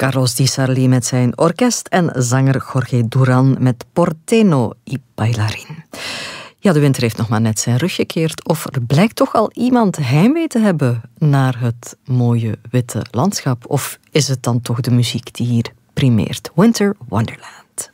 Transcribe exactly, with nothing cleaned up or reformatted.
Carlos Di Sarli met zijn orkest en zanger Jorge Duran met Porteño y Bailarín. Ja, de winter heeft nog maar net zijn rug gekeerd. Of er blijkt toch al iemand heimwee te hebben naar het mooie witte landschap. Of is het dan toch de muziek die hier primeert? Winter Wonderland.